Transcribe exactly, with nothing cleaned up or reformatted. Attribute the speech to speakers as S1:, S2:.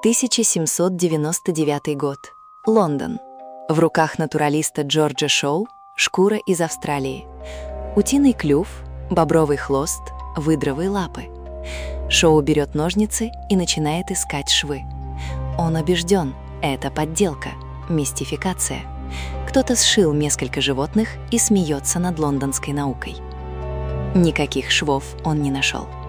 S1: тысяча семьсот девяносто девятый год. Лондон. В руках натуралиста Джорджа Шоу шкура из Австралии. Утиный клюв, бобровый хвост, выдровые лапы. Шоу берет ножницы и начинает искать швы. Он убежден, это подделка, мистификация. Кто-то сшил несколько животных и смеется над лондонской наукой. Никаких швов он не нашел.